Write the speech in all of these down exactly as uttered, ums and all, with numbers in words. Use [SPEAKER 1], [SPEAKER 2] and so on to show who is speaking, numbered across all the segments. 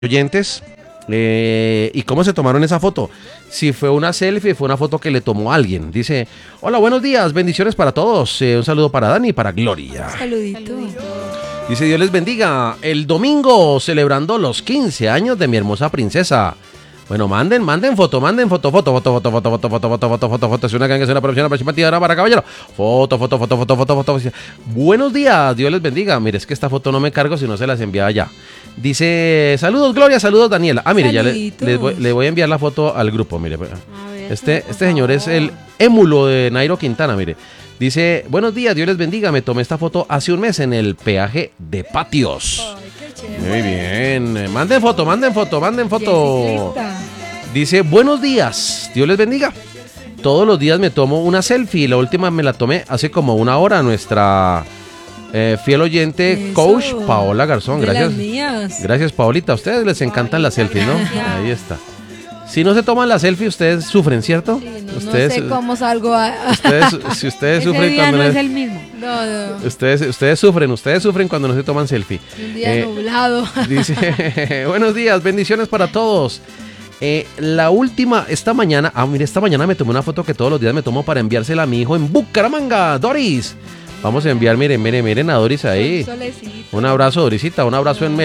[SPEAKER 1] oyentes, eh, y cómo se tomaron esa foto. Si fue una selfie, fue una foto que le tomó alguien. Dice: hola, buenos días, bendiciones para todos. Eh, un saludo para Dani y para Gloria.
[SPEAKER 2] Saludito.
[SPEAKER 1] Dice: Dios les bendiga. El domingo celebrando los quince años de mi hermosa princesa. Bueno, manden, manden foto, manden foto, foto, foto, foto, foto, foto, foto, foto, foto, foto, foto. Es una ganga, es una producción, una participativa para caballero. Foto, foto, foto, foto, foto, foto, foto. Buenos días, Dios les bendiga. Mire, es que esta foto no me cargo si no se las enviaba ya. Dice: saludos Gloria, saludos Daniela. Ah, mire, ya le, le, voy, le voy a enviar la foto al grupo, mire. Este, este señor es el émulo de Nairo Quintana, mire. Dice: buenos días, Dios les bendiga. Me tomé esta foto hace un mes en el peaje de Patios. Muy bien. Manden foto, manden foto, manden foto. Dice: buenos días, Dios les bendiga. Todos los días me tomo una selfie. La última me la tomé hace como una hora. Nuestra eh, fiel oyente, Eso, coach Paola Garzón. Gracias. Gracias, Paolita. A ustedes les encantan Ay, las selfies, ¿no? Ahí está. Si no se toman la selfie, ustedes sufren, ¿cierto?
[SPEAKER 2] Sí, no,
[SPEAKER 1] ustedes,
[SPEAKER 2] no sé cómo salgo a...
[SPEAKER 1] ustedes, si ustedes
[SPEAKER 3] Ese
[SPEAKER 1] sufren
[SPEAKER 3] día
[SPEAKER 1] cuando
[SPEAKER 3] no
[SPEAKER 1] no
[SPEAKER 3] es el mismo.
[SPEAKER 2] No, no.
[SPEAKER 1] Ustedes, ustedes sufren, ustedes sufren cuando no se toman selfie.
[SPEAKER 2] Un día eh, nublado.
[SPEAKER 1] Dice: buenos días, bendiciones para todos. Eh, la última, esta mañana, ah, mire, esta mañana me tomé una foto que todos los días me tomo para enviársela a mi hijo en Bucaramanga, Doris. Vamos a enviar, miren, miren, miren a Doris ahí. Un abrazo, Dorisita, un abrazo en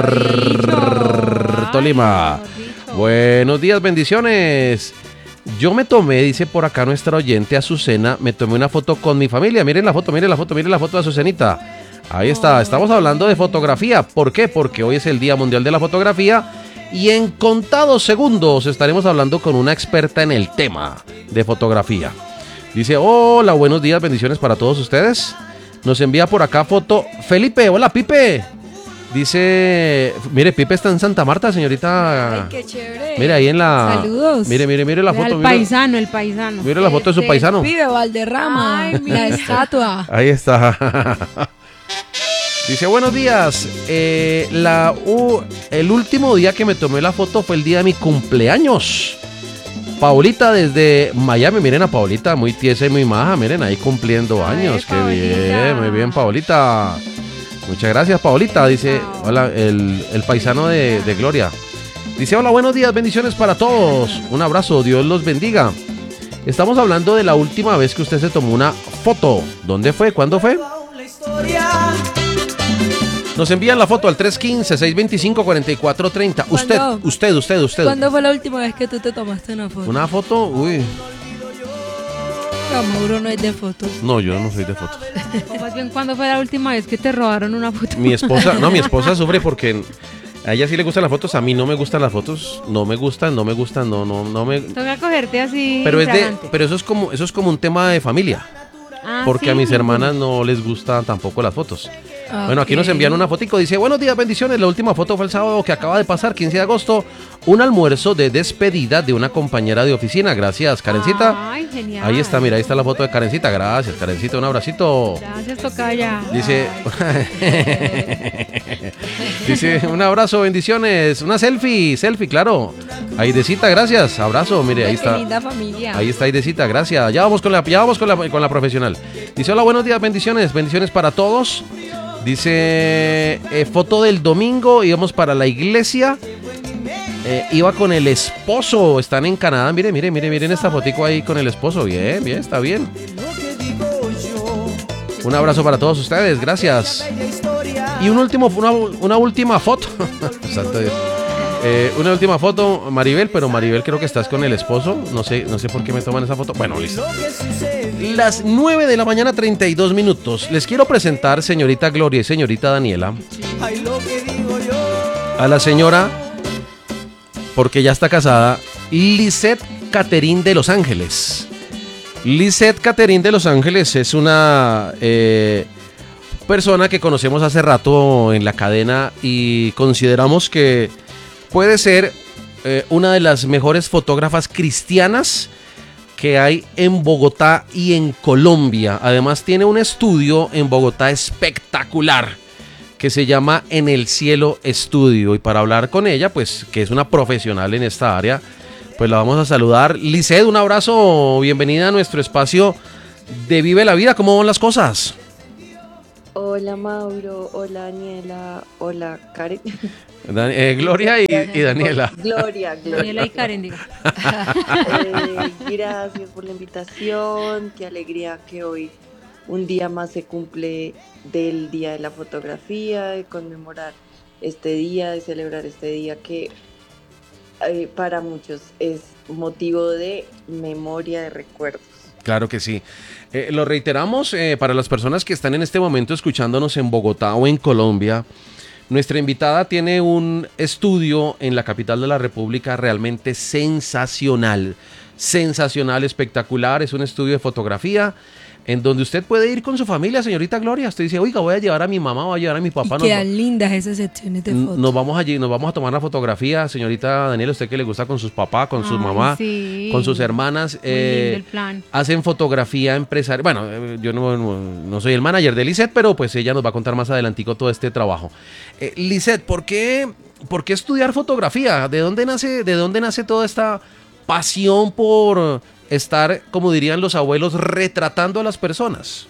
[SPEAKER 1] Melgar, Tolima. Buenos días, bendiciones. Yo me tomé, dice por acá nuestra oyente Azucena, me tomé una foto con mi familia. Miren la foto, miren la foto, miren la foto de Azucenita. Ahí está, estamos hablando de fotografía. ¿Por qué? Porque hoy es el Día Mundial de la Fotografía y en contados segundos estaremos hablando con una experta en el tema de fotografía. Dice: hola, buenos días, bendiciones para todos ustedes. Nos envía por acá foto Felipe. Hola, Pipe. Dice: mire, Pipe está en Santa Marta, señorita.
[SPEAKER 2] Ay, qué chévere.
[SPEAKER 1] Mire ahí en la...
[SPEAKER 2] Saludos.
[SPEAKER 1] Mire, mire, mire la foto.
[SPEAKER 3] El
[SPEAKER 1] mire,
[SPEAKER 3] paisano, el paisano.
[SPEAKER 1] Mire la foto de su paisano.
[SPEAKER 2] Pibe Valderrama. Ay, la estatua.
[SPEAKER 1] Ahí está. Dice: buenos días. Eh, la, uh, el último día que me tomé la foto fue el día de mi cumpleaños. Paulita desde Miami. Miren a Paulita, muy tiesa y muy maja. Miren ahí cumpliendo años. Ay, qué Paulita. Bien, muy bien, Paulita. Muchas gracias, Paolita. Dice: hola, el, el paisano de, de Gloria. Dice: hola, buenos días, bendiciones para todos. Un abrazo, Dios los bendiga. Estamos hablando de la última vez que usted se tomó una foto. ¿Dónde fue? ¿Cuándo fue? Nos envían la foto al tres uno cinco, seis dos cinco, cuatro cuatro tres cero. Usted, usted, usted, usted.
[SPEAKER 2] ¿Cuándo fue la última vez que tú te tomaste una foto?
[SPEAKER 1] Una foto, uy.
[SPEAKER 2] No, Mauro no es de fotos.
[SPEAKER 1] No, yo no soy de fotos.
[SPEAKER 3] O más bien, ¿cuándo fue la última vez que te robaron una foto?
[SPEAKER 1] Mi esposa, no, mi esposa sufre porque a ella sí le gustan las fotos, a mí no me gustan las fotos, no me gustan, no me gustan, no, no, no me.
[SPEAKER 3] Toca cogerte así.
[SPEAKER 1] Pero es de, pero eso es como, eso es como un tema de familia. Ah, porque sí, a mis hermanas no les gustan tampoco las fotos. Okay. Bueno, aquí nos envían una fotico, dice: buenos días, bendiciones. La última foto fue el sábado que acaba de pasar, quince de agosto, un almuerzo de despedida de una compañera de oficina. Gracias, Karencita.
[SPEAKER 3] Ay, genial.
[SPEAKER 1] Ahí está, mira, ahí está la foto de Karencita. Gracias, Karencita, un abracito.
[SPEAKER 3] Gracias, tocaya.
[SPEAKER 1] Dice, dice: un abrazo, bendiciones, una selfie, selfie, claro. Aidecita, gracias, abrazo, mire, ahí está.
[SPEAKER 2] Qué linda familia.
[SPEAKER 1] Ahí está Aidecita, gracias. Ya vamos con la, ya vamos con la, con la profesional. Dice: hola, buenos días, bendiciones, bendiciones para todos. Dice: eh, foto del domingo, íbamos para la iglesia, eh, iba con el esposo, están en Canadá, mire, mire, mire, miren esta fotico ahí con el esposo, bien, bien, está bien. Un abrazo para todos ustedes, gracias. Y un último, una, una última foto, Santo Dios. Eh, una última foto, Maribel, pero Maribel creo que estás con el esposo, no sé, no sé por qué me toman esa foto. Bueno, listo. Las nueve de la mañana, treinta y dos minutos. Les quiero presentar, señorita Gloria y señorita Daniela, a la señora, porque ya está casada, Lisette Caterín de Los Ángeles. Lisette Caterín de Los Ángeles es una eh, persona que conocemos hace rato en la cadena y consideramos que puede ser eh, una de las mejores fotógrafas cristianas que hay en Bogotá y en Colombia. Además tiene un estudio en Bogotá espectacular que se llama En el Cielo Estudio. Y para hablar con ella, pues que es una profesional en esta área, pues la vamos a saludar. Lisette, un abrazo, bienvenida a nuestro espacio de Vive la Vida. ¿Cómo van las cosas?
[SPEAKER 4] Hola. Hola Mauro, hola Daniela, hola Karen.
[SPEAKER 1] Dan- eh, Gloria y, y Daniela.
[SPEAKER 4] Gloria,
[SPEAKER 3] Daniela y
[SPEAKER 4] Gloria.
[SPEAKER 3] Karen, diga.
[SPEAKER 4] Eh, gracias por la invitación, qué alegría que hoy un día más se cumple del Día de la Fotografía, de conmemorar este día, de celebrar este día que eh, para muchos es motivo de memoria, de recuerdos.
[SPEAKER 1] Claro que sí. Eh, lo reiteramos eh, para las personas que están en este momento escuchándonos en Bogotá o en Colombia. Nuestra invitada tiene un estudio en la capital de la República realmente sensacional, sensacional, espectacular. Es un estudio de fotografía en donde usted puede ir con su familia, señorita Gloria. Usted dice, oiga, voy a llevar a mi mamá, voy a llevar a mi papá.
[SPEAKER 2] Y
[SPEAKER 1] Nos,
[SPEAKER 2] quedan lindas esas secciones de
[SPEAKER 1] n-
[SPEAKER 2] fotos.
[SPEAKER 1] nos vamos allí, nos vamos a tomar la fotografía, señorita Daniela, usted que le gusta con sus papás, con sus
[SPEAKER 3] Ay,
[SPEAKER 1] mamás,
[SPEAKER 3] sí.
[SPEAKER 1] con sus hermanas.
[SPEAKER 3] Muy lindo
[SPEAKER 1] eh,
[SPEAKER 3] el plan.
[SPEAKER 1] Hacen fotografía empresarial. Bueno, eh, yo no, no, no soy el manager de Lisette, pero pues ella nos va a contar más adelantico todo este trabajo. Eh, Lisette, ¿por qué, ¿por qué estudiar fotografía? ¿De dónde nace, de dónde nace toda esta pasión por estar, como dirían los abuelos, retratando a las personas?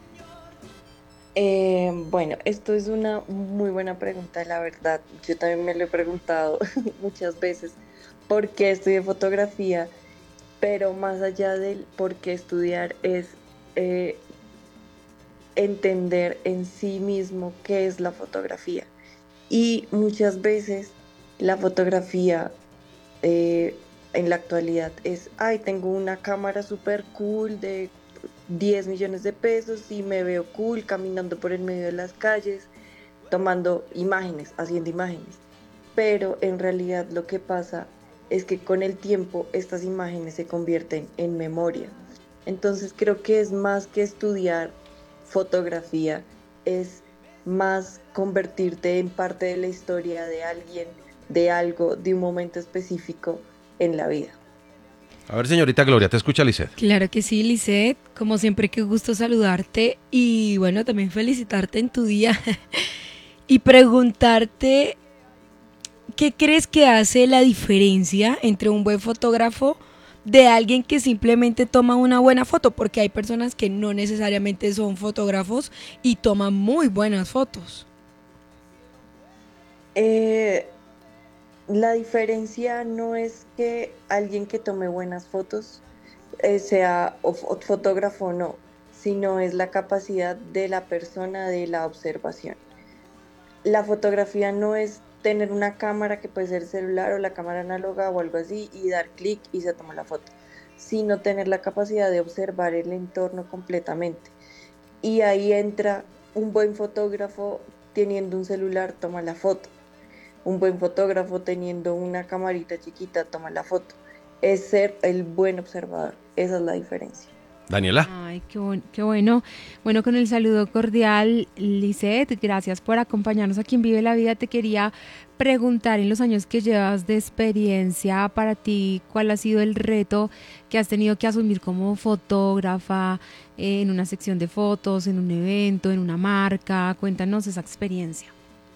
[SPEAKER 4] Eh, bueno, esto es una muy buena pregunta, la verdad. Yo también me lo he preguntado muchas veces por qué estudié fotografía, pero más allá del por qué estudiar es eh, entender en sí mismo qué es la fotografía. Y muchas veces la fotografía eh, en la actualidad es, ay, tengo una cámara súper cool de diez millones de pesos y me veo cool caminando por el medio de las calles, tomando imágenes, haciendo imágenes. Pero en realidad lo que pasa es que con el tiempo estas imágenes se convierten en memoria. Entonces creo que es más que estudiar fotografía, es más convertirte en parte de la historia de alguien, de algo, de un momento específico en la vida.
[SPEAKER 1] A ver, señorita Gloria, te escucha Lisette.
[SPEAKER 2] Claro que sí, Lisette. Como siempre, qué gusto saludarte y bueno, también felicitarte en tu día y preguntarte qué crees que hace la diferencia entre un buen fotógrafo de alguien que simplemente toma una buena foto, porque hay personas que no necesariamente son fotógrafos y toman muy buenas fotos.
[SPEAKER 4] Eh, la diferencia no es que alguien que tome buenas fotos eh, sea o fo- fotógrafo o no, sino es la capacidad de la persona de la observación. La fotografía no es tener una cámara que puede ser celular o la cámara análoga o algo así y dar clic y se toma la foto, sino tener la capacidad de observar el entorno completamente. Y ahí entra un buen fotógrafo teniendo un celular, toma la foto. Un buen fotógrafo teniendo una camarita chiquita, toma la foto. Es ser el buen observador. Esa es la diferencia.
[SPEAKER 1] Daniela.
[SPEAKER 3] Ay, qué, bon- qué bueno. Bueno, con el saludo cordial, Lisette, gracias por acompañarnos aquí en Vive la Vida. Te quería preguntar, en los años que llevas de experiencia, para ti, ¿cuál ha sido el reto que has tenido que asumir como fotógrafa eh, en una sección de fotos, en un evento, en una marca? Cuéntanos esa experiencia.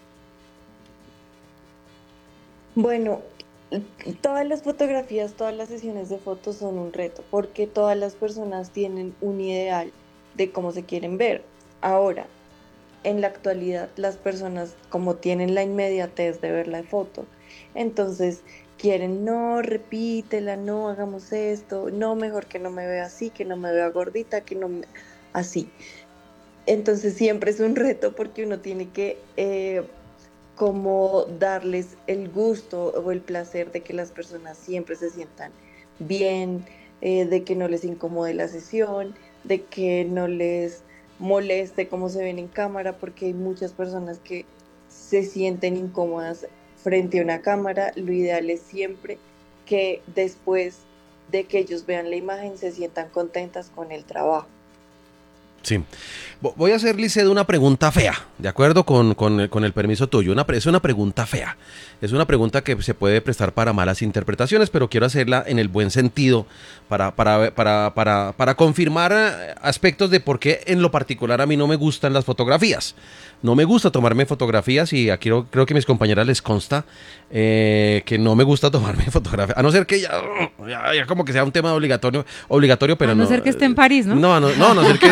[SPEAKER 4] Bueno, todas las fotografías, todas las sesiones de fotos son un reto, porque todas las personas tienen un ideal de cómo se quieren ver. Ahora, en la actualidad, las personas, como tienen la inmediatez de ver la foto, entonces quieren, no, repítela, no, hagamos esto, no, mejor que no me vea así, que no me vea gordita, que no me... así. Entonces siempre es un reto porque uno tiene que... eh, como darles el gusto o el placer de que las personas siempre se sientan bien, eh, de que no les incomode la sesión, de que no les moleste cómo se ven en cámara, porque hay muchas personas que se sienten incómodas frente a una cámara. Lo ideal es siempre que después de que ellos vean la imagen se sientan contentas con el trabajo.
[SPEAKER 1] Sí. Vo- Voy a hacer, Lisette, una pregunta fea, ¿de acuerdo? Con, con, el- con el permiso tuyo. Una, pre- es una pregunta fea. Es una pregunta que se puede prestar para malas interpretaciones, pero quiero hacerla en el buen sentido para, para, para, para, para confirmar eh, aspectos de por qué en lo particular a mí no me gustan las fotografías. No me gusta tomarme fotografías y aquí creo, creo que a mis compañeras les consta eh, que no me gusta tomarme fotografías. A no ser que ya, ya, ya como que sea un tema obligatorio, obligatorio pero
[SPEAKER 3] A no
[SPEAKER 1] no.
[SPEAKER 3] ser que esté en París, ¿no?
[SPEAKER 1] No, no, no, a no ser que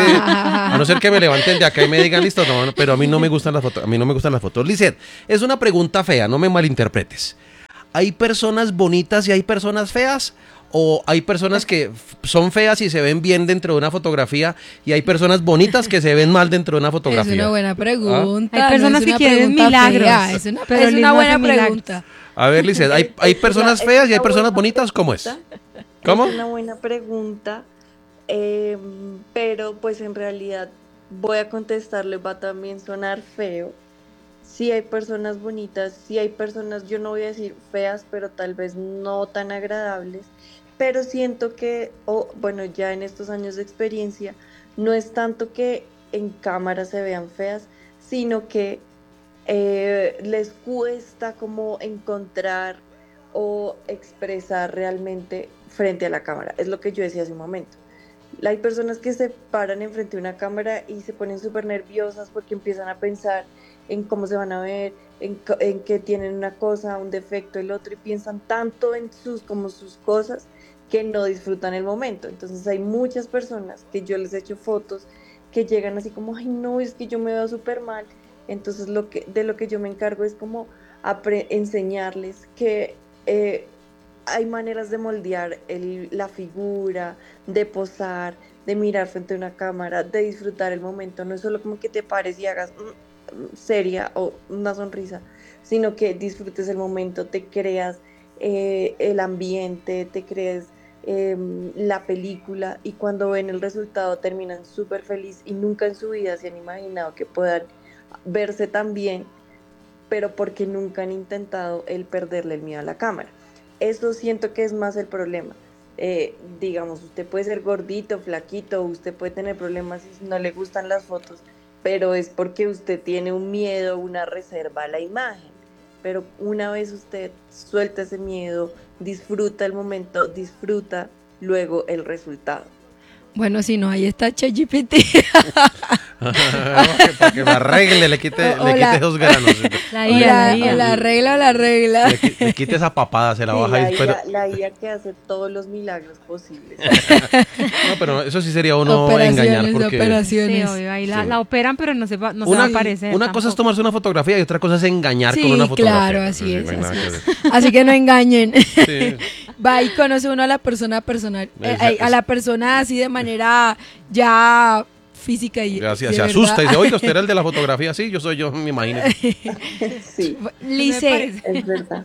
[SPEAKER 1] A no ser que me levanten de acá y me digan, listo, no, no, pero a mí no me gustan las fotos, a mí no me gustan las fotos. Lizeth, es una pregunta fea, no me malinterpretes. ¿Hay personas bonitas y hay personas feas? ¿O hay personas que f- son feas y se ven bien dentro de una fotografía y hay personas bonitas que se ven mal dentro de una fotografía?
[SPEAKER 2] Es una buena pregunta.
[SPEAKER 3] ¿Ah? Hay personas
[SPEAKER 2] no es
[SPEAKER 3] que
[SPEAKER 2] una
[SPEAKER 3] quieren
[SPEAKER 2] pregunta
[SPEAKER 3] milagros,
[SPEAKER 2] fea, es una,
[SPEAKER 3] pero
[SPEAKER 2] es
[SPEAKER 3] Liz
[SPEAKER 2] una
[SPEAKER 3] no
[SPEAKER 2] buena
[SPEAKER 3] hace milagros.
[SPEAKER 2] pregunta.
[SPEAKER 1] A ver, Lizeth, ¿hay, hay
[SPEAKER 4] Es
[SPEAKER 1] personas
[SPEAKER 4] una-
[SPEAKER 1] feas
[SPEAKER 4] es
[SPEAKER 1] y hay
[SPEAKER 4] una
[SPEAKER 1] personas
[SPEAKER 4] buena
[SPEAKER 1] bonitas? ¿Cómo es?
[SPEAKER 4] pregunta.
[SPEAKER 1] ¿Cómo?
[SPEAKER 4] Es una buena pregunta, eh, pero pues en realidad voy a contestarle, va a también sonar feo. Sí hay personas bonitas, sí hay personas, yo no voy a decir feas, pero tal vez no tan agradables, pero siento que, o bueno, ya en estos años de experiencia, no es tanto que en cámara se vean feas, sino que eh, les cuesta como encontrar o expresar realmente frente a la cámara. Es lo que yo decía hace un momento. Hay personas que se paran enfrente de una cámara y se ponen súper nerviosas porque empiezan a pensar en cómo se van a ver, en, co- en que tienen una cosa, un defecto, el otro, y piensan tanto en sus como sus cosas que no disfrutan el momento. Entonces hay muchas personas que yo les he hecho fotos que llegan así como, ay no, es que yo me veo súper mal. Entonces lo que, de lo que yo me encargo es como apre- enseñarles que eh, hay maneras de moldear el- la figura, de posar, de mirar frente a una cámara, de disfrutar el momento. No es solo como que te pares y hagas mm, mm, seria o una sonrisa, sino que disfrutes el momento, te creas eh, el ambiente, te crees em, la película, y cuando ven el resultado terminan súper feliz y nunca en su vida se han imaginado que puedan verse tan bien, pero porque nunca han intentado el perderle el miedo a la cámara. Eso siento que es más el problema. Eh, digamos, usted puede ser gordito, flaquito, usted puede tener problemas si no le gustan las fotos, pero es porque usted tiene un miedo, una reserva a la imagen. Pero una vez usted suelta ese miedo, disfruta el momento, disfruta luego el resultado.
[SPEAKER 2] Bueno, si no, ahí está ChatGPT.
[SPEAKER 1] Para que me arregle, le quite,
[SPEAKER 2] O-
[SPEAKER 1] le
[SPEAKER 2] o
[SPEAKER 1] quite
[SPEAKER 2] la-
[SPEAKER 1] esos granos.
[SPEAKER 3] La
[SPEAKER 2] O
[SPEAKER 3] I A,
[SPEAKER 2] la,
[SPEAKER 3] la
[SPEAKER 2] o
[SPEAKER 3] I A.
[SPEAKER 2] la regla o la regla.
[SPEAKER 1] Le, qui- le quite esa papada, se la
[SPEAKER 4] Sí,
[SPEAKER 1] baja
[SPEAKER 4] la
[SPEAKER 1] ahí. Pero,
[SPEAKER 4] I A, la I A que hace todos los milagros posibles.
[SPEAKER 1] no, pero eso sí sería uno engañar.
[SPEAKER 2] Operaciones,
[SPEAKER 1] Porque
[SPEAKER 3] Sí,
[SPEAKER 2] operaciones.
[SPEAKER 3] obvio, ahí la,
[SPEAKER 1] Sí.
[SPEAKER 3] la operan, pero no se va, no se va
[SPEAKER 1] una,
[SPEAKER 3] a aparecer.
[SPEAKER 1] una cosa es
[SPEAKER 3] tampoco.
[SPEAKER 1] tomarse una fotografía y otra cosa es engañar
[SPEAKER 2] Sí,
[SPEAKER 1] con una fotografía.
[SPEAKER 2] claro, así
[SPEAKER 1] Sí,
[SPEAKER 2] es,
[SPEAKER 1] no hay nada
[SPEAKER 2] así
[SPEAKER 1] que
[SPEAKER 2] es.
[SPEAKER 1] hacer.
[SPEAKER 2] Así que no engañen.
[SPEAKER 1] Sí.
[SPEAKER 2] Va y conoce uno a la persona personal, eh,
[SPEAKER 1] Esa-
[SPEAKER 2] a, a la persona así de manera ya física y
[SPEAKER 1] Ya, sí,
[SPEAKER 2] de
[SPEAKER 1] se
[SPEAKER 2] verdad.
[SPEAKER 1] asusta y dice, oiga, usted era el de la fotografía. Sí, yo soy yo, me imagino.
[SPEAKER 4] Sí,
[SPEAKER 2] Lice,
[SPEAKER 3] parece.
[SPEAKER 4] es verdad.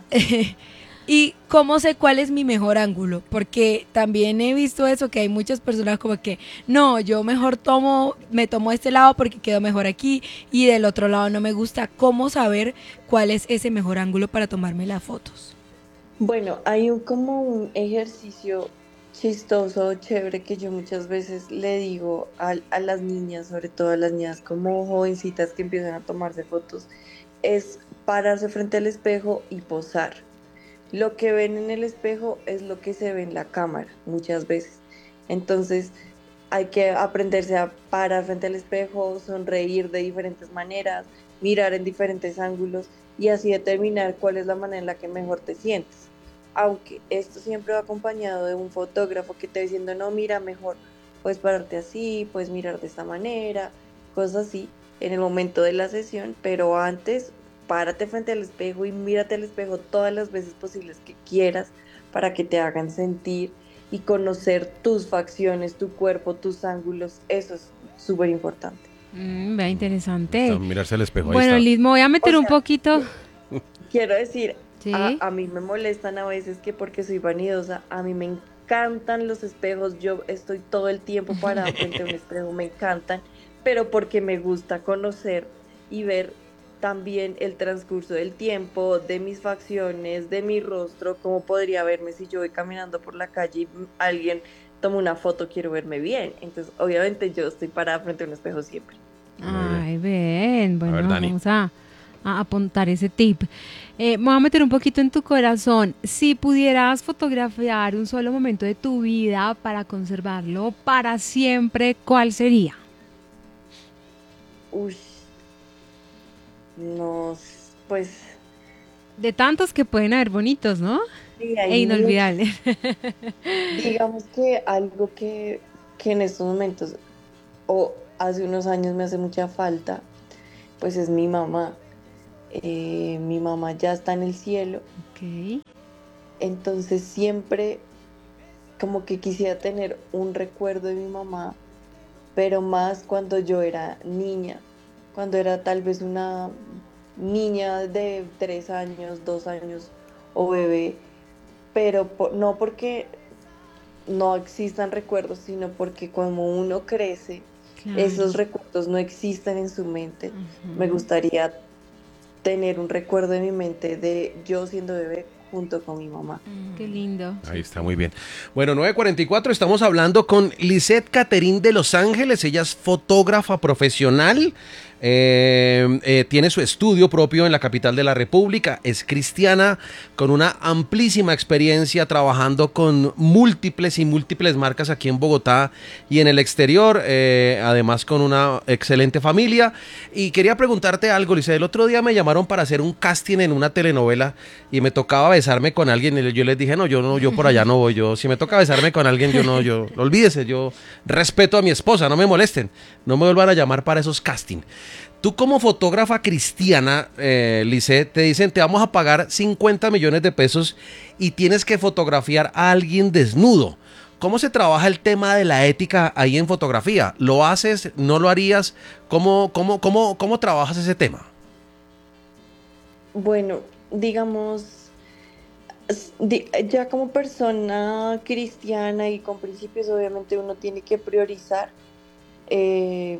[SPEAKER 2] ¿y cómo sé cuál es mi mejor ángulo? Porque también he visto eso, que hay muchas personas como que, no, yo mejor tomo, me tomo este lado porque quedo mejor aquí y del otro lado no me gusta. ¿Cómo saber cuál es ese mejor ángulo para tomarme las fotos?
[SPEAKER 4] Bueno, hay un, como un ejercicio chistoso, chévere, que yo muchas veces le digo a, a las niñas, sobre todo a las niñas como jovencitas que empiezan a tomarse fotos, es pararse frente al espejo y posar. Lo que ven en el espejo es lo que se ve en la cámara muchas veces. Entonces hay que aprenderse a parar frente al espejo, sonreír de diferentes maneras, mirar en diferentes ángulos y así determinar cuál es la manera en la que mejor te sientes. Aunque esto siempre va acompañado de un fotógrafo que te va diciendo, no, mira, mejor puedes pararte así, puedes mirar de esta manera, cosas así en el momento de la sesión, pero antes párate frente al espejo y mírate al espejo todas las veces posibles que quieras para que te hagan sentir y conocer tus facciones, tu cuerpo, tus ángulos. Eso es súper importante.
[SPEAKER 3] Mm, vea, interesante.
[SPEAKER 1] Está, mirarse al espejo, ahí
[SPEAKER 3] Bueno,
[SPEAKER 1] está.
[SPEAKER 3] Liz, me voy a meter
[SPEAKER 4] O
[SPEAKER 3] un
[SPEAKER 4] sea,
[SPEAKER 3] poquito.
[SPEAKER 4] Quiero decir,
[SPEAKER 3] Sí.
[SPEAKER 4] a, a mí me molestan a veces que porque soy vanidosa, a mí me encantan los espejos, yo estoy todo el tiempo parada frente a un espejo, me encantan, pero porque me gusta conocer y ver también el transcurso del tiempo, de mis facciones, de mi rostro, cómo podría verme si yo voy caminando por la calle y alguien toma una foto, quiero verme bien. Entonces, obviamente yo estoy parada frente a un espejo siempre.
[SPEAKER 3] Ay, ven, bueno,
[SPEAKER 1] ver, Dani.
[SPEAKER 3] vamos a, a apuntar ese tip. Eh, me voy a meter un poquito en tu corazón. Si pudieras fotografiar un solo momento de tu vida para conservarlo para siempre, ¿cuál sería?
[SPEAKER 4] Uy, no, pues
[SPEAKER 3] De tantos que pueden haber bonitos, ¿no?
[SPEAKER 4] sí,
[SPEAKER 3] E
[SPEAKER 4] hay
[SPEAKER 3] inolvidables.
[SPEAKER 4] muchos. Digamos que algo que, que en estos momentos, o hace unos años me hace mucha falta, pues es mi mamá. Eh, mi mamá ya está en el cielo,
[SPEAKER 3] Ok.
[SPEAKER 4] entonces siempre como que quisiera tener un recuerdo de mi mamá, pero más cuando yo era niña, cuando era tal vez una niña de tres años, dos años o bebé, pero po- no porque no existan recuerdos, sino porque como uno crece, esos
[SPEAKER 3] Claro.
[SPEAKER 4] recuerdos no existen en su mente. Me
[SPEAKER 3] Ujú.
[SPEAKER 4] gustaría tener un recuerdo en mi mente de yo siendo bebé junto con mi mamá.
[SPEAKER 3] Qué
[SPEAKER 2] Mm.
[SPEAKER 3] lindo.
[SPEAKER 1] Ahí
[SPEAKER 3] Sí,
[SPEAKER 1] está,
[SPEAKER 3] sí.
[SPEAKER 1] muy bien. Bueno, nueve cuarenta y cuatro, estamos hablando con Lisette Caterín de Los Ángeles. Ella es fotógrafa profesional. eh, eh, tiene su estudio propio en la capital de la República. Es cristiana con una amplísima experiencia trabajando con múltiples y múltiples marcas aquí en Bogotá y en el exterior. eh, además con una excelente familia. Y quería preguntarte algo, Lisette. El otro día me llamaron para hacer un casting en una telenovela y me tocaba besarme con alguien y yo les dije, no, yo no, yo por allá no voy, yo, si me toca besarme con alguien, yo no, yo, olvídese, yo respeto a mi esposa, no me molesten, no me vuelvan a llamar para esos casting. Tú como fotógrafa cristiana, eh, Lisette, te dicen, te vamos a pagar cincuenta millones de pesos y tienes que fotografiar a alguien desnudo. ¿Cómo se trabaja el tema de la ética ahí en fotografía? ¿Lo haces? ¿No lo harías? ¿Cómo, cómo, cómo, cómo trabajas ese tema?
[SPEAKER 4] Bueno, digamos, s- di- ya como persona cristiana y con principios, obviamente uno tiene que priorizar eh,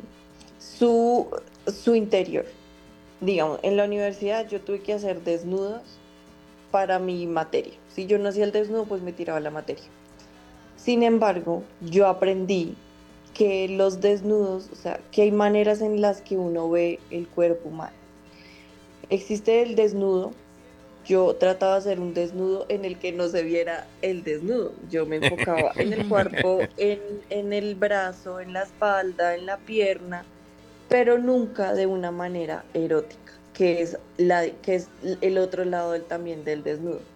[SPEAKER 4] su, su interior. Digamos, en la universidad yo tuve que hacer desnudos para mi materia. Si yo no hacía el desnudo, pues me tiraba la materia. Sin embargo, yo aprendí que los desnudos, o sea, que hay maneras en las que uno ve el cuerpo humano. Existe el desnudo. Yo trataba de hacer un desnudo en el que no se viera el desnudo. Yo me enfocaba en el cuerpo, en, en el brazo, en la espalda, en la pierna, pero nunca de una manera erótica, que es, la, que es el otro lado del, también del desnudo.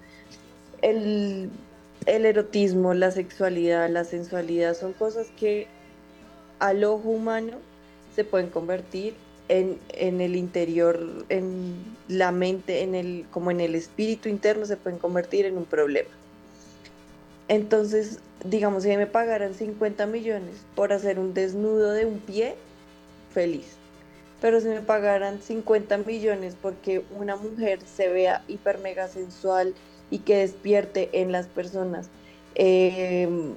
[SPEAKER 4] El, el erotismo, la sexualidad, la sensualidad son cosas que al ojo humano se pueden convertir en, en el interior, en la mente, en el, como en el espíritu interno, se pueden convertir en un problema. Entonces, digamos, si me pagaran cincuenta millones por hacer un desnudo de un pie, feliz. Pero si me pagaran cincuenta millones porque una mujer se vea hiper mega sensual y que despierte en las personas em,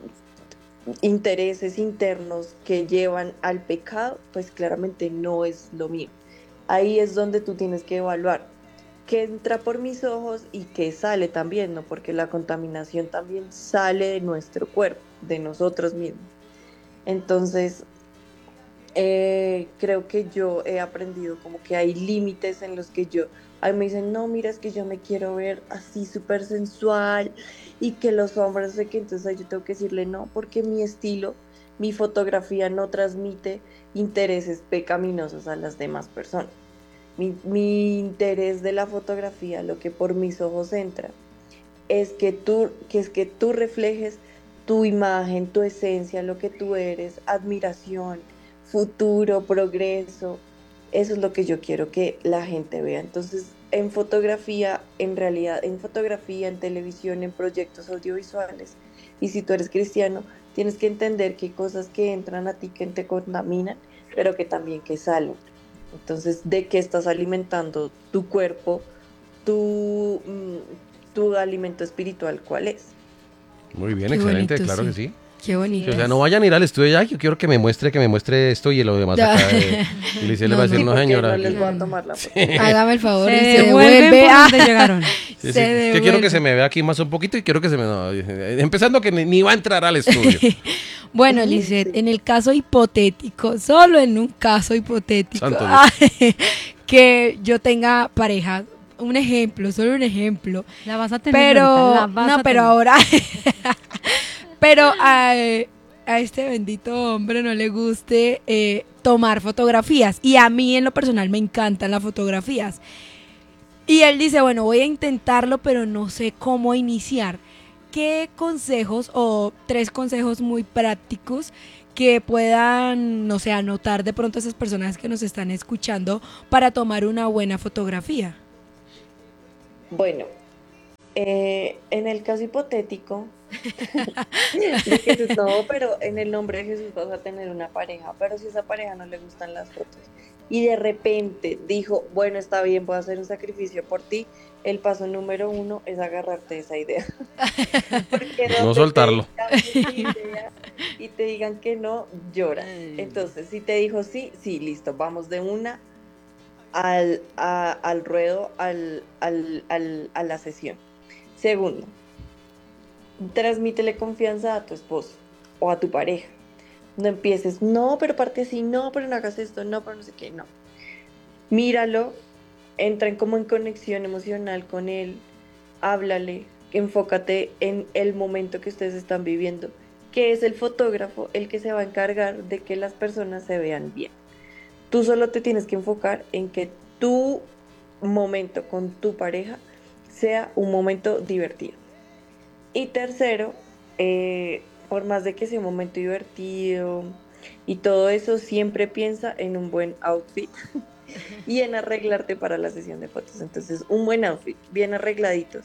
[SPEAKER 4] intereses internos que llevan al pecado, pues claramente no es lo mío. Ahí es donde tú tienes que evaluar qué entra por mis ojos y qué sale también, ¿no? Porque la contaminación también sale de nuestro cuerpo, de nosotros mismos. Entonces, eh, creo que yo he aprendido como que hay límites en los que yo, a mí me dicen, no, mira, es que yo me quiero ver así súper sensual y que los hombres, sé que entonces ahí yo tengo que decirle no, porque mi estilo, mi fotografía no transmite intereses pecaminosos a las demás personas. Mi, mi interés de la fotografía, lo que por mis ojos entra, es que tú, que es que tú reflejes tu imagen, tu esencia, lo que tú eres, admiración, futuro, progreso. Eso es lo que yo quiero que la gente vea. Entonces, en fotografía, en realidad, en fotografía, en televisión, en proyectos audiovisuales, y si tú eres cristiano, tienes que entender que hay cosas que entran a ti que te contaminan, pero que también que salen. Entonces, ¿de qué estás alimentando tu cuerpo, tu, mm, tu alimento espiritual, cuál es?
[SPEAKER 1] Muy bien,
[SPEAKER 2] Qué
[SPEAKER 1] excelente,
[SPEAKER 2] bonito,
[SPEAKER 1] claro que
[SPEAKER 2] sí.
[SPEAKER 1] sí.
[SPEAKER 2] Qué
[SPEAKER 4] Así
[SPEAKER 1] Sí, o sea,
[SPEAKER 2] bonito.
[SPEAKER 1] no
[SPEAKER 4] es.
[SPEAKER 1] vayan a ir al estudio ya, yo quiero que me muestre, que me muestre esto y lo demás
[SPEAKER 2] Ya.
[SPEAKER 1] acá. De, y Lice le va
[SPEAKER 2] No,
[SPEAKER 1] a decir,
[SPEAKER 4] Sí,
[SPEAKER 2] no.
[SPEAKER 1] no
[SPEAKER 4] porque no
[SPEAKER 1] señora.
[SPEAKER 4] les
[SPEAKER 1] que-
[SPEAKER 4] voy a
[SPEAKER 2] Mm.
[SPEAKER 4] tomar la foto.
[SPEAKER 2] Hágame el favor
[SPEAKER 3] Se
[SPEAKER 2] y se
[SPEAKER 3] devuelven
[SPEAKER 2] devuelve.
[SPEAKER 3] por
[SPEAKER 2] Ah,
[SPEAKER 3] donde llegaron.
[SPEAKER 1] Sí, sí,
[SPEAKER 2] se
[SPEAKER 1] es que quiero que
[SPEAKER 2] devuelve.
[SPEAKER 1] se me vea aquí más un poquito y quiero que se me... no, empezando que ni, ni va a entrar al estudio.
[SPEAKER 2] Bueno, Lisette,
[SPEAKER 4] Sí.
[SPEAKER 2] en el caso hipotético, solo en un caso hipotético,
[SPEAKER 1] Santo
[SPEAKER 2] ah, que yo tenga pareja, un ejemplo, solo un ejemplo,
[SPEAKER 3] La vas a tener,
[SPEAKER 2] pero
[SPEAKER 3] Lorita, la vas
[SPEAKER 2] no,
[SPEAKER 3] a
[SPEAKER 2] pero
[SPEAKER 3] tener.
[SPEAKER 2] ahora, pero a, a este bendito hombre no le guste eh, tomar fotografías y a mí en lo personal me encantan las fotografías. Y él dice, bueno, voy a intentarlo, pero no sé cómo iniciar. ¿Qué consejos o tres consejos muy prácticos que puedan, no sé, anotar de pronto a esas personas que nos están escuchando para tomar una buena fotografía?
[SPEAKER 4] Bueno, eh, en el caso hipotético de Jesús, no, pero en el nombre de Jesús vas a tener una pareja, pero si a esa pareja no le gustan las fotos y de repente dijo, bueno, está bien, voy a hacer un sacrificio por ti, el paso número uno es agarrarte de esa idea. Porque
[SPEAKER 1] No
[SPEAKER 4] donde
[SPEAKER 1] soltarlo.
[SPEAKER 4] te digan esa idea y te digan que no, lloras. Entonces, si te dijo sí, sí, listo, vamos de una al, a- al ruedo, al, al, al- a la sesión. Segundo, transmítele confianza a tu esposo o a tu pareja. No empieces, no, pero parte así, no, pero no hagas esto, no, pero no sé qué, no. Míralo, entra en como en conexión emocional con él, háblale, enfócate en el momento que ustedes están viviendo, que es el fotógrafo el que se va a encargar de que las personas se vean bien. Tú solo te tienes que enfocar en que tu momento con tu pareja sea un momento divertido. Y tercero, eh, por más de que sea un momento divertido y todo eso, siempre piensa en un buen outfit y en arreglarte para la sesión de fotos. Entonces, un buen outfit, bien arregladitos.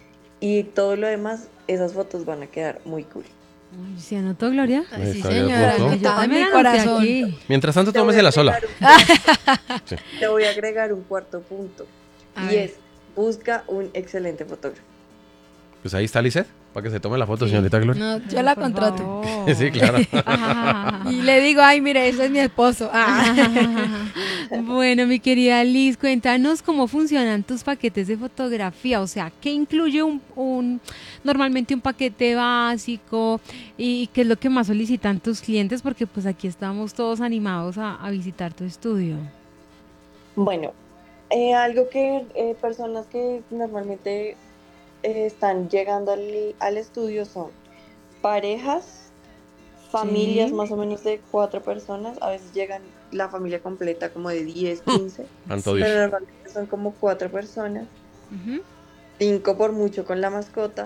[SPEAKER 4] Y todo lo demás, esas fotos van a quedar muy cool.
[SPEAKER 3] Uy, ¿se anotó, Gloria?
[SPEAKER 2] Ay, sí,
[SPEAKER 1] Está
[SPEAKER 2] señora,
[SPEAKER 1] bien,
[SPEAKER 3] Yo
[SPEAKER 2] anotada en
[SPEAKER 3] también
[SPEAKER 2] mi
[SPEAKER 3] anoté
[SPEAKER 2] corazón.
[SPEAKER 3] aquí.
[SPEAKER 1] Mientras tanto,
[SPEAKER 4] Te voy a
[SPEAKER 1] tómesela sola.
[SPEAKER 4] agregar un-
[SPEAKER 1] Sí.
[SPEAKER 4] Te voy a agregar un cuarto punto.
[SPEAKER 2] A
[SPEAKER 4] Y
[SPEAKER 2] ver.
[SPEAKER 4] es, busca un excelente fotógrafo.
[SPEAKER 1] Pues ahí está Lisset, para que se tome la foto, señorita Gloria.
[SPEAKER 2] No, yo la
[SPEAKER 3] Por
[SPEAKER 2] contrato.
[SPEAKER 3] favor.
[SPEAKER 1] Sí, claro.
[SPEAKER 2] Y le digo, ay, mire, ese es mi esposo. Ah.
[SPEAKER 3] Bueno, mi querida Liz, cuéntanos cómo funcionan tus paquetes de fotografía, o sea, qué incluye un, un normalmente un paquete básico y qué es lo que más solicitan tus clientes, porque pues aquí estamos todos animados a, a visitar tu estudio.
[SPEAKER 4] Bueno, eh, algo que eh, personas que normalmente eh, están llegando al, al estudio son parejas, familias
[SPEAKER 3] Sí.
[SPEAKER 4] más o menos de cuatro personas, a veces llegan la familia completa como de diez, quince,
[SPEAKER 1] Santo
[SPEAKER 4] pero
[SPEAKER 1] Dios.
[SPEAKER 4] normalmente son como cuatro personas,
[SPEAKER 3] Ujú.
[SPEAKER 4] cinco por mucho con la mascota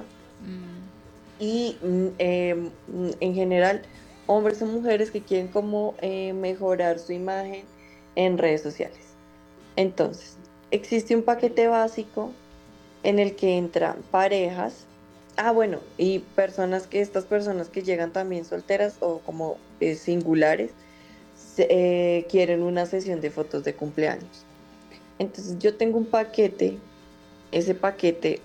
[SPEAKER 3] Mm.
[SPEAKER 4] y mm, eh, mm, en general hombres o mujeres que quieren como eh, mejorar su imagen en redes sociales. Entonces, existe un paquete básico en el que entran parejas. Ah, bueno, y personas que, estas personas que llegan también solteras o como eh, singulares, se- eh, quieren una sesión de fotos de cumpleaños. Entonces yo tengo un paquete, ese paquete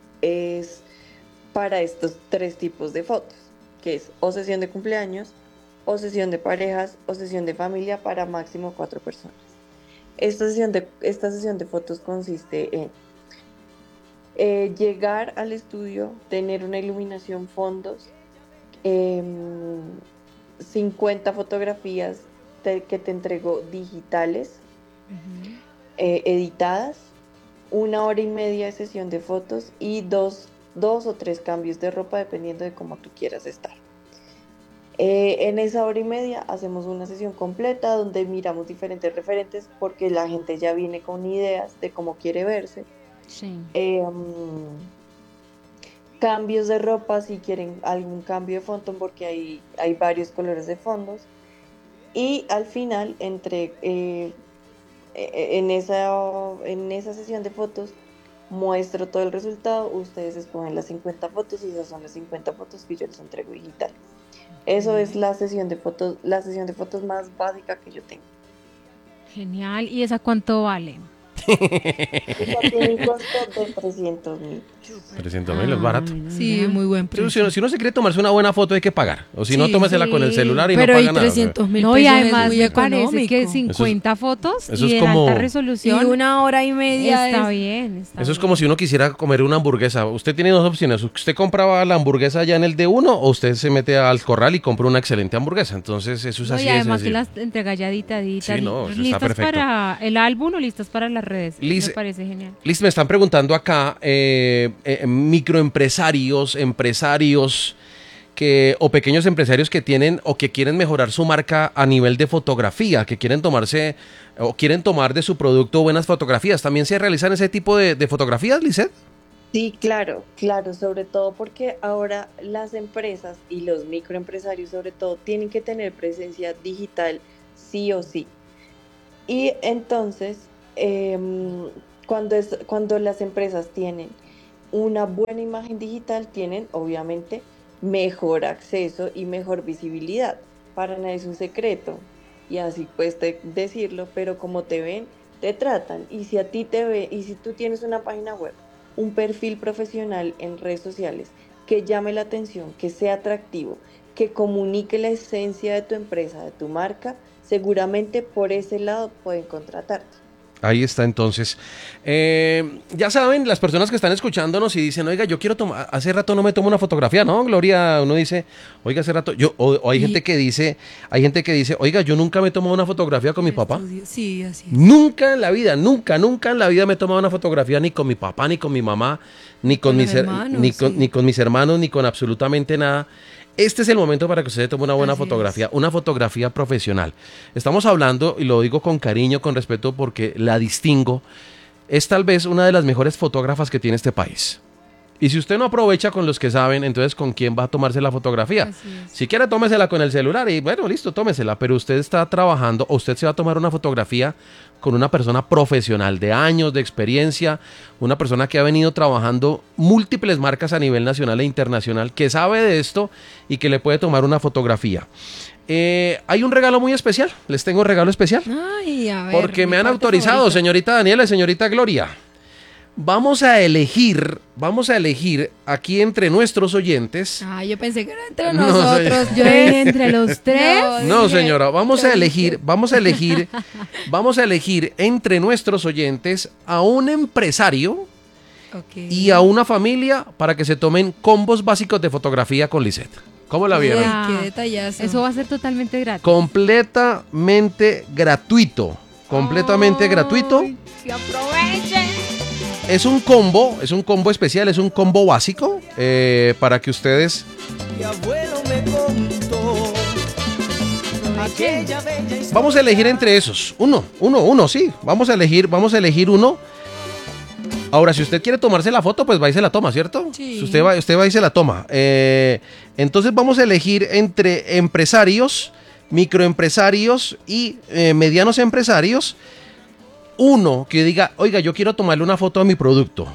[SPEAKER 4] es para estos tres tipos de fotos, que es o sesión de cumpleaños, o sesión de parejas, o sesión de familia para máximo cuatro personas. Esta sesión de, esta sesión de fotos consiste en eh, llegar al estudio, tener una iluminación, fondos, em, cincuenta fotografías te- que te entrego digitales,
[SPEAKER 3] Ujú.
[SPEAKER 4] eh, editadas, una hora y media de sesión de fotos y dos, dos o tres cambios de ropa dependiendo de cómo tú quieras estar. Eh, en esa hora y media hacemos una sesión completa donde miramos diferentes referentes porque la gente ya viene con ideas de cómo quiere verse.
[SPEAKER 3] Sí.
[SPEAKER 4] Eh, mm, cambios de ropa si quieren algún cambio de fondo porque hay, hay varios colores de fondos. Y al final, entre, eh, eh, en esa, en esa sesión de fotos, muestro todo el resultado. Ustedes escogen las cincuenta fotos y esas son las cincuenta fotos que yo les entrego digital. Eso es la sesión de fotos, la sesión de fotos más básica que yo tengo.
[SPEAKER 3] Genial. ¿Y esa cuánto vale?
[SPEAKER 4] Esa tiene un costo de trescientos mil.
[SPEAKER 1] trescientos mil es barato.
[SPEAKER 3] Ah,
[SPEAKER 2] Sí,
[SPEAKER 3] mira.
[SPEAKER 2] muy buen
[SPEAKER 1] Sí,
[SPEAKER 2] precio.
[SPEAKER 1] si, uno, si uno se quiere tomarse una buena foto hay que pagar. O si no,
[SPEAKER 2] Sí,
[SPEAKER 1] tómesela con el
[SPEAKER 3] sí.
[SPEAKER 1] celular y
[SPEAKER 2] Pero
[SPEAKER 1] no
[SPEAKER 2] y
[SPEAKER 1] paga nada.
[SPEAKER 2] trescientos mil
[SPEAKER 3] No,
[SPEAKER 2] pesos
[SPEAKER 3] y
[SPEAKER 2] es
[SPEAKER 3] además
[SPEAKER 2] muy
[SPEAKER 3] me parece
[SPEAKER 2] económico.
[SPEAKER 3] que cincuenta fotos
[SPEAKER 1] eso
[SPEAKER 3] y
[SPEAKER 1] es
[SPEAKER 3] en
[SPEAKER 1] como-
[SPEAKER 3] alta
[SPEAKER 2] Y
[SPEAKER 3] resolución
[SPEAKER 2] una hora y media
[SPEAKER 3] está
[SPEAKER 2] es-
[SPEAKER 3] bien. Está
[SPEAKER 1] Eso es
[SPEAKER 3] bien.
[SPEAKER 1] como si uno quisiera comer una hamburguesa. Usted tiene dos opciones. Usted compraba la hamburguesa ya en el D uno o usted se mete al corral y compra una excelente hamburguesa. Entonces eso es
[SPEAKER 3] No,
[SPEAKER 1] así
[SPEAKER 3] y
[SPEAKER 1] de
[SPEAKER 3] además que
[SPEAKER 1] sencillo.
[SPEAKER 3] las entrega ya editaditas,
[SPEAKER 1] Sí, no, eso está
[SPEAKER 3] listas
[SPEAKER 1] perfecto.
[SPEAKER 3] para el álbum o listas para las redes.
[SPEAKER 1] Liz-
[SPEAKER 3] Me parece genial.
[SPEAKER 1] Liz, me están preguntando acá, eh, eh, microempresarios, empresarios que, o pequeños empresarios que tienen o que quieren mejorar su marca a nivel de fotografía, que quieren tomarse o quieren tomar de su producto buenas fotografías. ¿También se realizan ese tipo de, de fotografías, Lisset?
[SPEAKER 4] Sí, claro, claro, sobre todo porque ahora las empresas y los microempresarios sobre todo tienen que tener presencia digital sí o sí. Y entonces, em, cuando es, cuando las empresas tienen una buena imagen digital, tienen obviamente mejor acceso y mejor visibilidad. Para nadie es un secreto, y así puedes te- decirlo, pero como te ven, te tratan. Y si a ti te ve, y si tú tienes una página web, un perfil profesional en redes sociales que llame la atención, que sea atractivo, que comunique la esencia de tu empresa, de tu marca, seguramente por ese lado pueden contratarte.
[SPEAKER 1] Ahí está entonces. Eh, ya saben, las personas que están escuchándonos y dicen, oiga, yo quiero tomar, hace rato no me tomo una fotografía, ¿no, Gloria? Uno dice, oiga, hace rato, yo, o, o hay gente
[SPEAKER 2] Y
[SPEAKER 1] que dice, hay gente que dice, oiga, yo nunca me he tomado una fotografía con mi
[SPEAKER 2] el
[SPEAKER 1] papá.
[SPEAKER 2] estudio, sí, así es.
[SPEAKER 1] Nunca en la vida, nunca, nunca en la vida me he tomado una fotografía ni con mi papá, ni con mi mamá, ni
[SPEAKER 2] Y
[SPEAKER 1] con
[SPEAKER 2] con los
[SPEAKER 1] mis, her- ni
[SPEAKER 2] hermanos,
[SPEAKER 1] con, ni
[SPEAKER 2] sí,
[SPEAKER 1] con mis hermanos, ni con absolutamente nada. Este es el momento para que usted se tome una buena
[SPEAKER 2] así es.
[SPEAKER 1] fotografía, una fotografía profesional. Estamos hablando, y lo digo con cariño, con respeto, porque la distingo, es tal vez una de las mejores fotógrafas que tiene este país. Y si usted no aprovecha con los que saben, entonces ¿con quién va a tomarse la fotografía?
[SPEAKER 3] Así es.
[SPEAKER 1] Si quiere, tómesela con el celular y bueno, listo, tómesela. Pero usted está trabajando o usted se va a tomar una fotografía con una persona profesional de años de experiencia, una persona que ha venido trabajando múltiples marcas a nivel nacional e internacional, que sabe de esto y que le puede tomar una fotografía. Eh, hay un regalo muy especial, les tengo un regalo especial,
[SPEAKER 2] Ay, a ver,
[SPEAKER 1] porque
[SPEAKER 2] mi
[SPEAKER 1] me han
[SPEAKER 2] parte
[SPEAKER 1] autorizado,
[SPEAKER 2] favorita.
[SPEAKER 1] señorita Daniela y señorita Gloria. Vamos a elegir, vamos a elegir aquí entre nuestros oyentes.
[SPEAKER 2] Ah, yo pensé que era entre
[SPEAKER 1] No,
[SPEAKER 2] nosotros.
[SPEAKER 3] Yo dije entre los tres.
[SPEAKER 1] No,
[SPEAKER 2] dije,
[SPEAKER 1] señora, vamos
[SPEAKER 2] yo
[SPEAKER 1] a
[SPEAKER 2] dije,
[SPEAKER 1] elegir, vamos a elegir, vamos a elegir entre nuestros oyentes a un empresario
[SPEAKER 2] ok.
[SPEAKER 1] y a una familia para que se tomen combos básicos de fotografía con Lisette. ¿Cómo la vieron?
[SPEAKER 2] Uy,
[SPEAKER 3] Ah,
[SPEAKER 2] qué detallazo.
[SPEAKER 3] Eso va a ser totalmente gratis.
[SPEAKER 1] Completamente gratuito, completamente gratuito.
[SPEAKER 3] Ay, que aprovechen.
[SPEAKER 1] Es un combo, es un combo especial, es un combo básico eh, para que ustedes...
[SPEAKER 5] Mi abuelo me contó aquella bella historia.
[SPEAKER 1] Vamos a elegir entre esos. Uno, uno, uno, sí. Vamos a elegir, vamos a elegir uno. Ahora, si usted quiere tomarse la foto, pues va y se la toma, ¿cierto?
[SPEAKER 2] Sí.
[SPEAKER 1] Si usted va, usted va y se la toma. Eh, entonces vamos a elegir entre empresarios, microempresarios y eh, medianos empresarios. Uno que diga, oiga, yo quiero tomarle una foto a mi producto.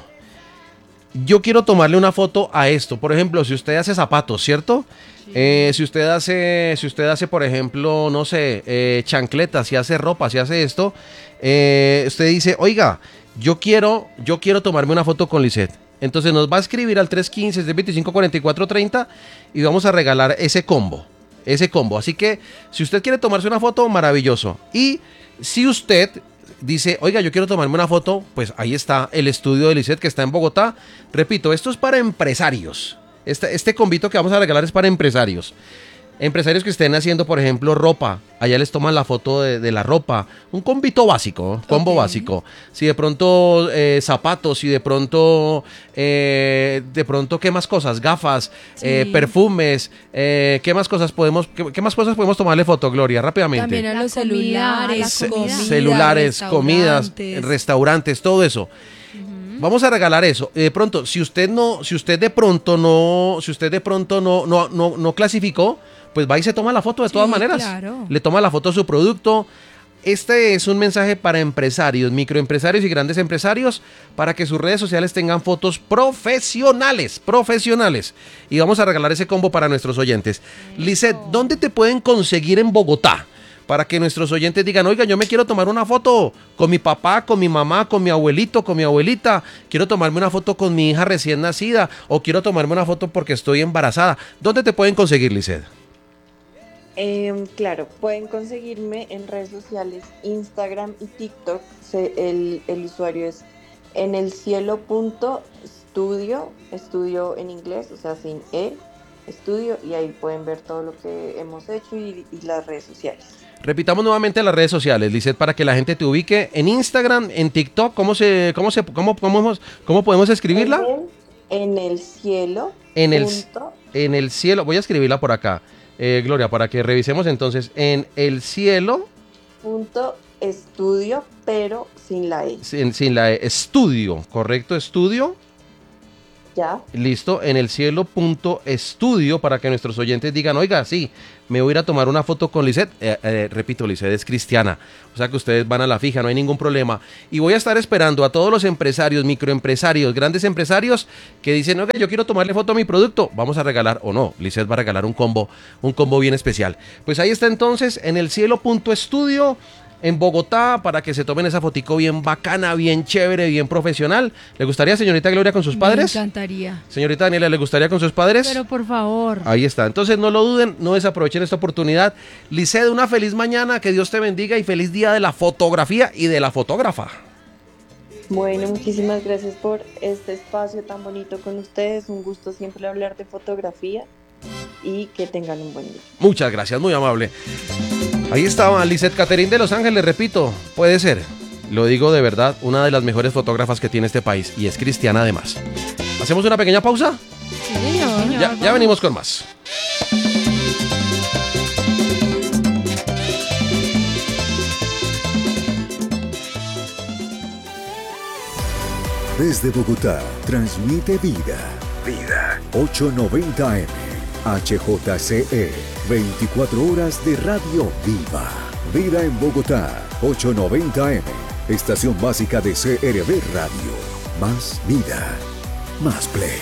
[SPEAKER 1] Yo quiero tomarle una foto a esto. Por ejemplo, si usted hace zapatos, ¿cierto? Eh, si usted hace, si usted hace, por ejemplo, no sé, eh, chancletas, si hace ropa, si hace esto, eh, usted dice, oiga, yo quiero, yo quiero tomarme una foto con Lisette. Entonces nos va a escribir al tres uno cinco, seis dos cinco, cuatro cuatro tres cero y vamos a regalar ese combo. Ese combo. Así que si usted quiere tomarse una foto, maravilloso. Y si usted dice, oiga, yo quiero tomarme una foto, pues ahí está el estudio de Lisette que está en Bogotá. Repito, esto es para empresarios. Este, este combito que vamos a regalar es para empresarios. Empresarios que estén haciendo, por ejemplo, ropa. Allá les toman la foto de, de la ropa. Un combito básico, ¿no? Combo
[SPEAKER 2] Ok.
[SPEAKER 1] básico. Si de pronto eh, zapatos, si de pronto, eh, de pronto, ¿qué más cosas? Gafas,
[SPEAKER 2] Sí.
[SPEAKER 1] eh, perfumes, eh, ¿qué más cosas podemos, qué, qué más cosas podemos tomarle foto, Gloria? Rápidamente.
[SPEAKER 2] También a
[SPEAKER 3] La
[SPEAKER 2] los
[SPEAKER 3] comida,
[SPEAKER 2] celulares,
[SPEAKER 3] la
[SPEAKER 1] Ce-
[SPEAKER 3] comida.
[SPEAKER 1] celulares, comidas,
[SPEAKER 2] restaurantes.
[SPEAKER 1] restaurantes, todo eso. Vamos a regalar eso. De pronto, si usted no, si usted de pronto no, si usted de pronto no, no, no, no clasificó, pues va y se toma la foto de
[SPEAKER 2] Sí,
[SPEAKER 1] todas maneras.
[SPEAKER 2] claro.
[SPEAKER 1] Le toma la foto a su producto. Este es un mensaje para empresarios, microempresarios y grandes empresarios para que sus redes sociales tengan fotos profesionales, profesionales. Y vamos a regalar ese combo para nuestros oyentes. Lisette, ¿dónde te pueden conseguir en Bogotá? Para que nuestros oyentes digan, oiga, yo me quiero tomar una foto con mi papá, con mi mamá, con mi abuelito, con mi abuelita. Quiero tomarme una foto con mi hija recién nacida o quiero tomarme una foto porque estoy embarazada. ¿Dónde te pueden conseguir, Lisette?
[SPEAKER 4] Em, claro, pueden conseguirme en redes sociales, Instagram y TikTok. Se- el, el usuario es en el cielo punto estudio, estudio en inglés, o sea, sin E, estudio, y ahí pueden ver todo lo que hemos hecho y, y las redes sociales.
[SPEAKER 1] Repitamos nuevamente las redes sociales, Lisette, para que la gente te ubique en Instagram, en TikTok. ¿Cómo se, cómo se, cómo, cómo, cómo podemos escribirla?
[SPEAKER 4] En el, en el cielo.
[SPEAKER 1] En el,
[SPEAKER 4] punto
[SPEAKER 1] en el cielo. Voy a escribirla por acá, eh, Gloria, para que revisemos entonces. En el cielo,
[SPEAKER 4] punto estudio, pero sin la E.
[SPEAKER 1] sin, sin la E, estudio, ¿correcto? Estudio.
[SPEAKER 4] ¿Ya?
[SPEAKER 1] Listo, en el cielo punto estudio para que nuestros oyentes digan, oiga, sí, me voy a ir a tomar una foto con Lisette. Eh, eh, repito, Lisette es cristiana, o sea que ustedes van a la fija, no hay ningún problema. Y voy a estar esperando a todos los empresarios, microempresarios, grandes empresarios que dicen, oiga, yo quiero tomarle foto a mi producto, vamos a regalar, o no, Lisette va a regalar un combo, un combo bien especial. Pues ahí está entonces, en el cielo punto estudio, en Bogotá, para que se tomen esa fotico bien bacana, bien chévere, bien profesional. ¿Le gustaría, señorita Gloria, con sus padres?
[SPEAKER 2] Me encantaría.
[SPEAKER 1] Señorita Daniela, ¿le gustaría con sus padres?
[SPEAKER 3] Pero por favor.
[SPEAKER 1] Ahí está. Entonces no lo duden, no desaprovechen esta oportunidad. Lisette, una feliz mañana, que Dios te bendiga y feliz día de la fotografía y de la fotógrafa.
[SPEAKER 4] Bueno, muchísimas gracias por este espacio tan bonito con ustedes. Un gusto siempre hablar de fotografía y que tengan un buen día.
[SPEAKER 1] Muchas gracias, muy amable. Ahí estaba Lisette Caterín de Los Ángeles, repito, puede ser, lo digo de verdad, una de las mejores fotógrafas que tiene este país y es cristiana además. ¿Hacemos una pequeña pausa?
[SPEAKER 3] Sí, señor.
[SPEAKER 1] Ya, ya venimos con más.
[SPEAKER 6] Desde Bogotá, transmite Vida. Vida. ochocientos noventa A M. H J C E. veinticuatro horas de radio viva. Vida en Bogotá. ochocientos noventa A M. Estación básica de C R B Radio. Más vida. Más play.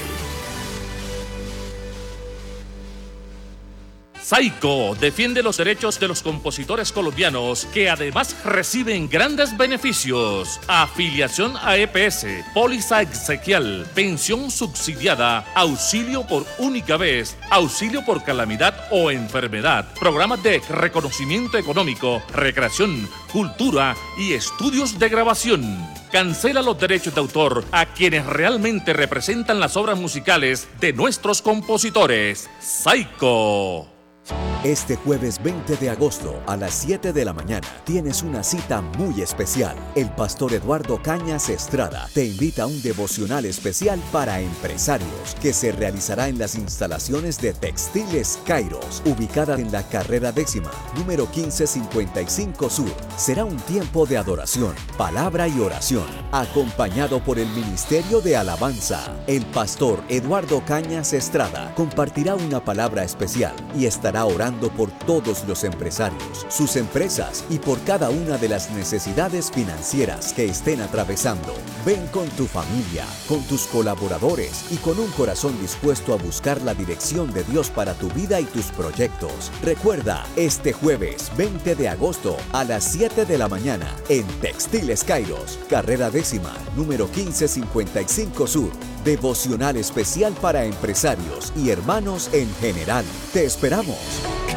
[SPEAKER 7] Saico defiende los derechos de los compositores colombianos que además reciben grandes beneficios. Afiliación a E P S, póliza exequial, pensión subsidiada, auxilio por única vez, auxilio por calamidad o enfermedad, programas de reconocimiento económico, recreación, cultura y estudios de grabación. Cancela los derechos de autor a quienes realmente representan las obras musicales de nuestros compositores. Saico.
[SPEAKER 6] Este jueves veinte de agosto a las siete de la mañana tienes una cita muy especial. El pastor Eduardo Cañas Estrada te invita a un devocional especial para empresarios que se realizará en las instalaciones de Textiles Kairos, ubicada en la carrera décima, número quince cincuenta y cinco Sur. Será un tiempo de adoración, palabra y oración, acompañado por el Ministerio de Alabanza. El pastor Eduardo Cañas Estrada compartirá una palabra especial y estará orando por todos los empresarios, sus empresas y por cada una de las necesidades financieras que estén atravesando. Ven con tu familia, con tus colaboradores y con un corazón dispuesto a buscar la dirección de Dios para tu vida y tus proyectos. Recuerda, este jueves veinte de agosto a las siete de la mañana en Textiles Kairos, carrera décima, número quince cincuenta y cinco Sur. Devocional especial para empresarios y hermanos en general. Te esperamos.